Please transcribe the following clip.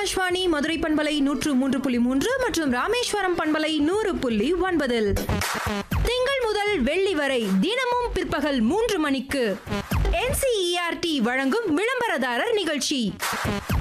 ஆகாஷ்வாணி மதுரை பண்பலை 103.3 மற்றும் ராமேஸ்வரம் பண்பலை 100.9. திங்கள் முதல் வெள்ளி வரை தினமும் பிற்பகல் 3 மணிக்கு NCERT வழங்கும் விளம்பரதாரர் நிகழ்ச்சி.